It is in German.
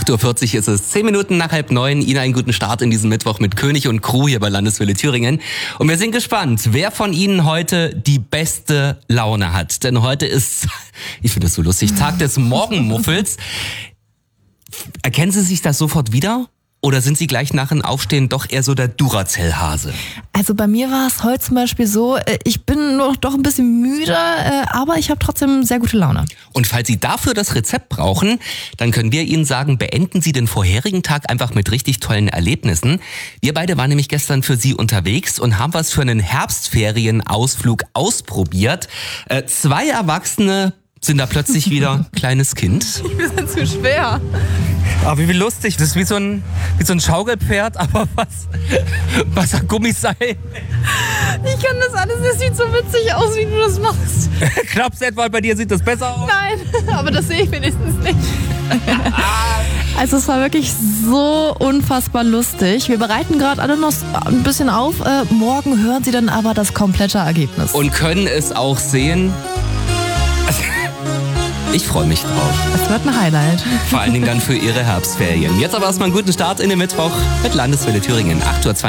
8:40 Uhr ist es, 10 Minuten nach 8:30. Ihnen einen guten Start in diesen Mittwoch mit König und Crew hier bei Landeswelle Thüringen. Und wir sind gespannt, wer von Ihnen heute die beste Laune hat. Denn heute ist, ich finde das so lustig, Tag des Morgenmuffels. Erkennen Sie sich das sofort wieder? Oder sind Sie gleich nach dem Aufstehen doch eher so der Duracell-Hase? Also bei mir war es heute zum Beispiel so, ich bin noch doch ein bisschen müde, aber ich habe trotzdem sehr gute Laune. Und falls Sie dafür das Rezept brauchen, dann können wir Ihnen sagen, beenden Sie den vorherigen Tag einfach mit richtig tollen Erlebnissen. Wir beide waren nämlich gestern für Sie unterwegs und haben was für einen Herbstferienausflug ausprobiert. 2 Erwachsene sind da plötzlich wieder kleines Kind. Wir sind zu schwer. Aber wie lustig, das ist wie so ein Schaukelpferd, aber was ein Gummiseil. Ich kann das alles, das sieht so witzig aus, wie du das machst. Glaubst du etwa, bei dir sieht das besser aus? Nein, aber das sehe ich wenigstens nicht. Also es war wirklich so unfassbar lustig. Wir bereiten gerade alle noch ein bisschen auf. Morgen hören Sie dann aber das komplette Ergebnis. Und können es auch sehen. Ich freue mich drauf. Es wird ein Highlight. Vor allen Dingen dann für Ihre Herbstferien. Jetzt aber erstmal einen guten Start in den Mittwoch mit Landeswelle Thüringen. 8:20 Uhr.